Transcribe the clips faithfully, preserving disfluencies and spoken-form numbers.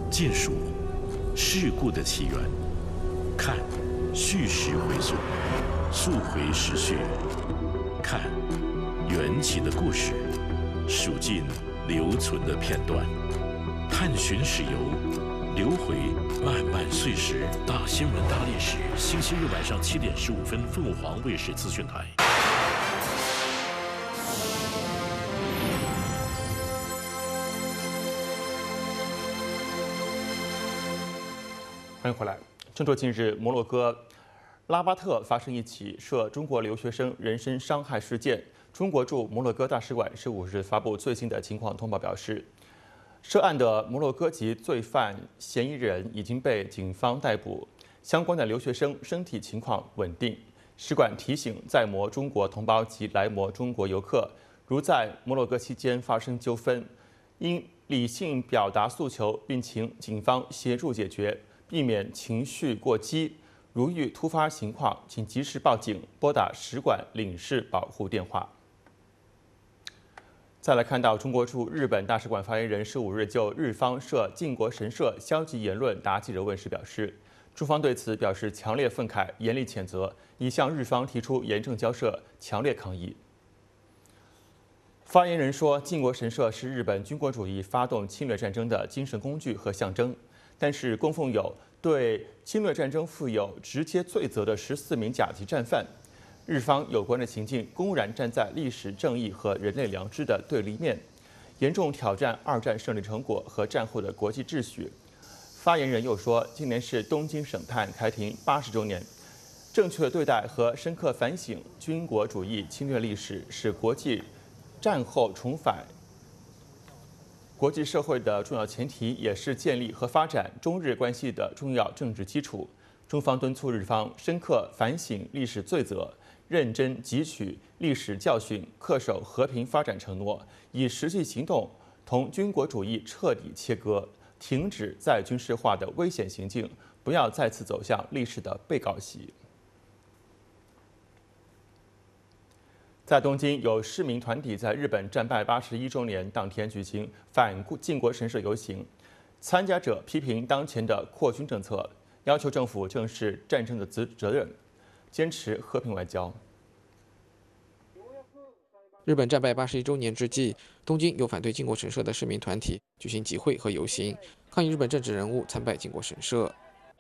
剑术，事故的起源；看，叙事回溯，溯回时序；看，缘起的故事，数尽留存的片段，探寻史游，留回漫漫岁时。大新闻大历史，星期日晚上七点十五分，凤凰卫视资讯台。 欢迎回来。正说近日，摩洛哥拉巴特发生一起涉中国留学生人身伤害事件。中国驻摩洛哥大使馆十五日发布最新的情况通报，表示，涉案的摩洛哥籍罪犯嫌疑人已经被警方逮捕，相关的留学生身体情况稳定。使馆提醒在摩中国同胞及来摩中国游客，如在摩洛哥期间发生纠纷，应理性表达诉求，并请警方协助解决。避免情绪过激，如遇突发情况，请及时报警，拨打使馆领事保护电话。再来看到中国驻日本大使馆发言人十五日就日方涉靖国神社消极言论答记者问时表示，中方对此表示强烈愤慨，严厉谴责，已向日方提出严正交涉，强烈抗议。发言人说，靖国神社是日本军国主义发动侵略战争的精神工具和象征。但是，供奉有对侵略战争负有直接罪责的十四名甲级战犯，日方有关的情境公然站在历史正义和人类良知的对立面，严重挑战二战胜利成果和战后的国际秩序。发言人又说，今年是东京省探开庭八十周年，正确的对待和深刻反省军国主义侵略历史，是国际战后重返国际社会的重要前提，也是建立和发展中日关系的重要政治基础。中方敦促日方深刻反省历史罪责，认真汲取历史教训，恪守和平发展承诺，以实际行动同军国主义彻底切割，停止再军事化的危险行径，不要再次走向历史的被告席。在东京，有市民团体在日本战败八十一周年当天举行反靖国神社游行，参加者批评当前的扩军政策，要求政府正视战争的责责任，坚持和平外交。 日本战败八十一周年之际，东京有反对靖国神社的市民团体举行集会和游行，抗议日本政治人物参拜靖国神社。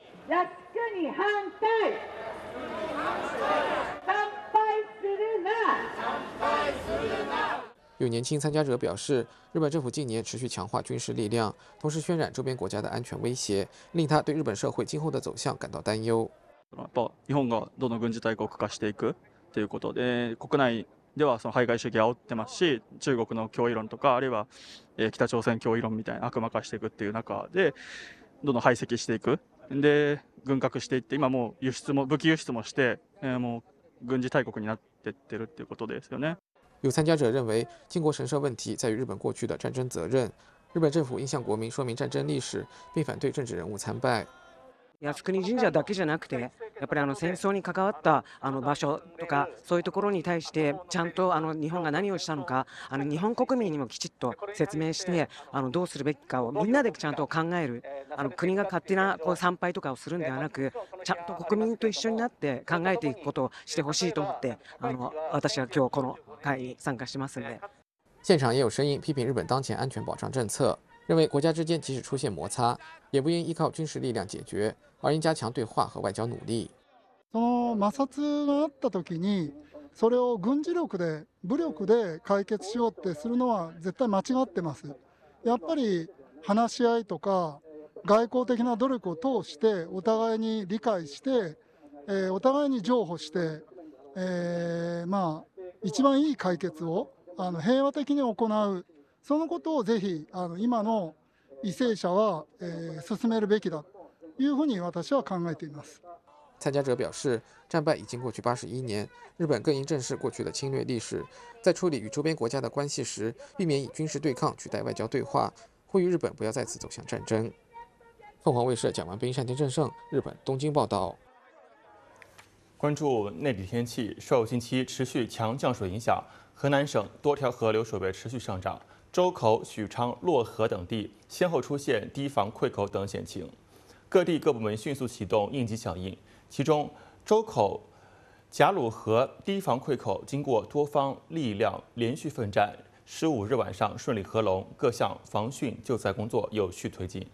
有年轻参加者表示，日本政府近年持续强化军事力量，同时渲染周边国家的安全威胁，令他对日本社会今後的走向感到担忧。 やっぱ日本がどんどん軍事大国化していくということで、国内ではその排外主義を煽ってますし、中国の脅威論とかあるいは北朝鮮脅威論みたいな悪魔化していくっていう中で、どんどん排斥していく。で、軍拡していって、今もう輸出も武器輸出もして、もう軍事大国になっていってるっていうことですよね。 有参加者认为，靖国神社问题在于日本过去的战争责任，日本政府应向国民说明战争历史，并反对政治人物参拜。 靖国神社だけじゃなくて、やっぱりあの戦争に関わったあの場所とかそういうところに対してちゃんとあの日本が何をしたのか、あの日本国民にもきちっと説明して、あのどうするべきかをみんなでちゃんと考える。あの国が勝手なこう参拝とかをするんではなく、ちゃんと国民と一緒になって考えていくことをしてほしいと思って、あの私は今日この会に参加してますので。 现场也有声音批评日本当前安全保障政策，认为国家之间即使出现摩擦，也不应依靠军事力量解决，而应加强对话和外交努力。 その摩擦があった時に、それを軍事力で武力で解決しようってするのは絶対間違ってます。やっぱり話し合いとか外交的な努力を通してお互いに理解して、えー、お互いに譲歩して、えー、まあ一番いい解決をあの平和的に行う、そのことをぜひあの今の為政者は、えー、進めるべきだというふうに私は考えています。 参加者表示，战败已经过去八十一年，日本更应正视过去的侵略历史，在处理与周边国家的关系时，避免以军事对抗取代外交对话，呼吁日本不要再次走向战争。凤凰卫视蒋完斌、单田正胜，日本东京报道。 关注内地天气，受近期持续强降水影响，河南省多条河流水位持续上涨， 周口、许昌、漯河等地先后出现堤防溃口等险情，各地各部门迅速启动应急响应。其中，周口、贾鲁河堤防溃口经过多方力量连续奋战，十五日晚上顺利合龙，各项防汛救灾工作有序推进。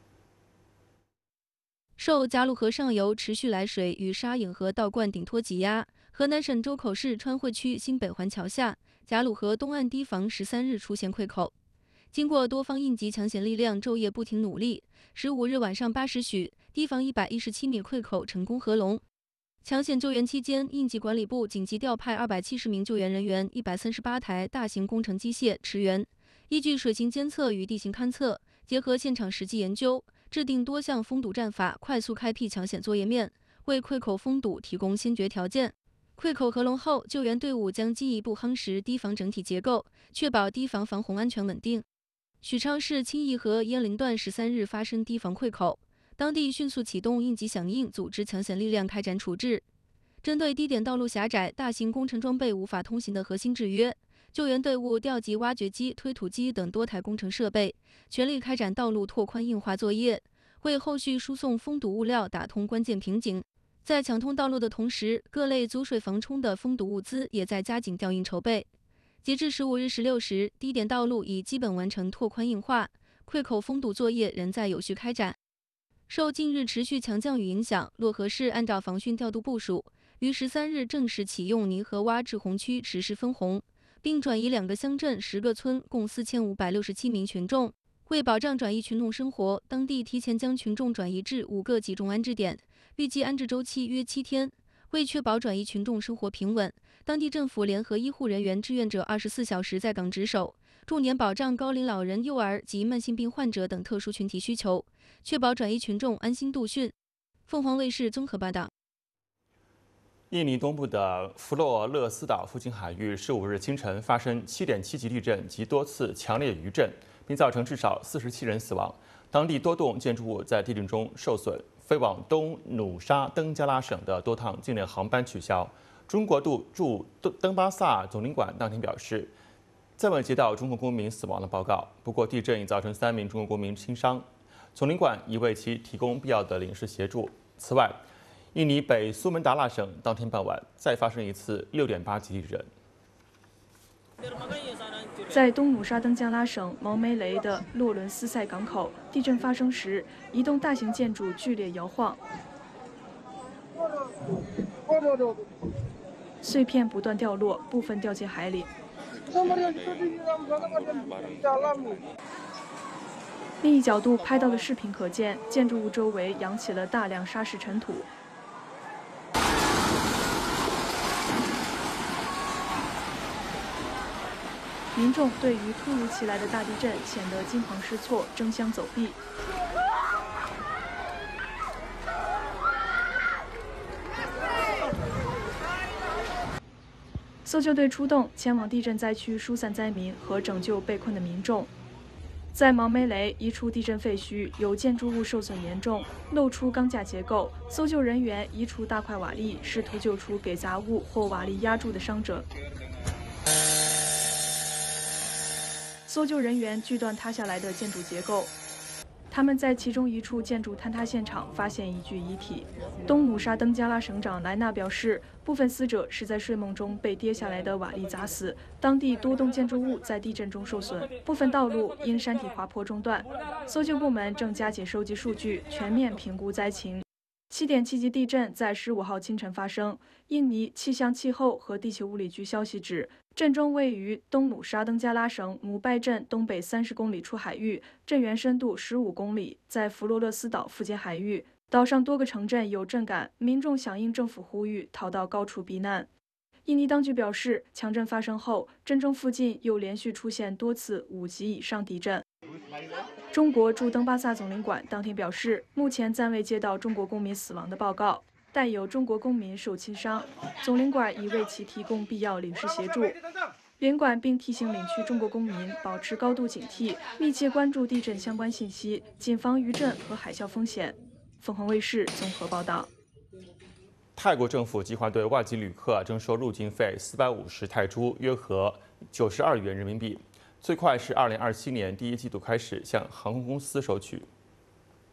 受贾鲁河上游持续来水与沙引河倒灌顶托挤压，河南省周口市川汇区新北环桥下贾鲁河东岸堤防十三日出现溃口，经过多方应急抢险力量昼夜不停努力，十五日晚上八时许，堤防一百一十七米溃口成功合龙。抢险救援期间，应急管理部紧急调派二百七十名救援人员、一百三十八台大型工程机械驰援，依据水情监测与地形勘测，结合现场实际研究，制定多项封堵战法，快速开辟抢险作业面，为溃口封堵提供先决条件。溃口合龙后，救援队伍将进一步夯实堤防整体结构，确保堤防防洪安全稳定。许昌市清义河鄢陵段十三日发生堤防溃口，当地迅速启动应急响应，组织抢险力量开展处置。针对低点道路狭窄、大型工程装备无法通行的核心制约，救援队伍调集挖掘机、推土机等多台工程设备，全力开展道路拓宽硬化作业，为后续输送封堵物料打通关键瓶颈。在抢通道路的同时，各类阻水防冲的封堵物资也在加紧调运筹备。截至十五日十六时，低点道路已基本完成拓宽硬化，溃口封堵作业仍在有序开展。受近日持续强降雨影响，漯河市按照防汛调度部署，于十三日正式启用泥河洼滞洪区实施分洪，并转移两个乡镇、十个村共四千五百六十七名群众。为保障转移群众生活，当地提前将群众转移至五个集中安置点，预计安置周期约七天。为确保转移群众生活平稳，当地政府联合医护人员、志愿者二十四小时在岗值守，重点保障高龄老人、幼儿及慢性病患者等特殊群体需求，确保转移群众安心度汛。凤凰卫视综合报道。 印尼东部的弗洛勒斯岛附近海域十五日清晨发生七点七级地震及多次强烈余震，并造成至少四十七人死亡。当地多栋建筑物在地震中受损，飞往东努沙登加拉省的多趟境内航班取消。中国驻登巴萨总领馆当天表示，暂未接到中国公民死亡的报告，不过地震已造成三名中国公民轻伤，总领馆已为其提供必要的领事协助。此外，印尼北苏门答腊省当天傍晚再发生一次六点八级地震。 在东努沙登加拉省毛梅雷的洛伦斯塞港口，地震发生时，一栋大型建筑剧烈摇晃，碎片不断掉落，部分掉进海里。另一角度拍到的视频可见，建筑物周围扬起了大量沙石尘土。民众对于突如其来的大地震显得惊慌失措，争相走避。搜救队出动，前往地震灾区疏散灾民和拯救被困的民众。在毛梅雷一处地震废墟，有建筑物受损严重，露出钢架结构。搜救人员移除大块瓦砾，试图救出给杂物或瓦砾压住的伤者。搜救人员锯断塌下来的建筑结构，他们在其中一处建筑坍塌现场发现一具遗体。东努沙登加拉省长莱纳表示，部分死者是在睡梦中被跌下来的瓦砾砸死。当地多栋建筑物在地震中受损，部分道路因山体滑坡中断。搜救部门正加紧收集数据，全面评估灾情。七点七级地震在十五号清晨发生。印尼气象气候和地球物理局消息指，震中位于东努沙登加拉省姆拜镇东北三十公里处海域，震源深度十五公里，在弗罗勒斯岛附近海域。岛上多个城镇有震感，民众响应政府呼吁，逃到高处避难。印尼当局表示，强震发生后，震中附近又连续出现多次五级以上地震。中国驻登巴萨总领馆当天表示，目前暂未接到中国公民死亡的报告，但有中国公民受轻伤，总领馆已为其提供必要领事协助。领馆并提醒领区中国公民保持高度警惕，密切关注地震相关信息，谨防余震和海啸风险。凤凰卫视综合报道。 泰国政府计划对外籍旅客征收入境费四百五十泰铢，约合九十二元人民币。 最快是二零二七年第一季度开始向航空公司收取。